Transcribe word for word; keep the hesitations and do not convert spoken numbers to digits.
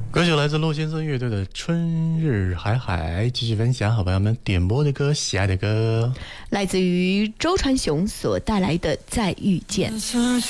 歌曲来自陆先生乐队的《春日海海》，继续分享好朋友们点播的歌，喜爱的歌， 来自于周传雄所带来的《再遇见》。